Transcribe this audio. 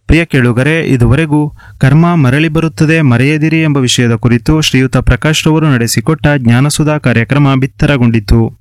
ಪ್ರಿಯ ಕೇಳುಗರೆ, ಇದುವರೆಗೂ ಕರ್ಮ ಮರಳಿ ಬರುತ್ತದೆ ಮರೆಯದಿರಿ ಎಂಬ ವಿಷಯದ ಕುರಿತು ಶ್ರೀಯುತ ಪ್ರಕಾಶ್ ರವರು ನಡೆಸಿಕೊಟ್ಟ ಜ್ಞಾನಸುಧಾ ಕಾರ್ಯಕ್ರಮ ಬಿತ್ತರಗೊಂಡಿತು.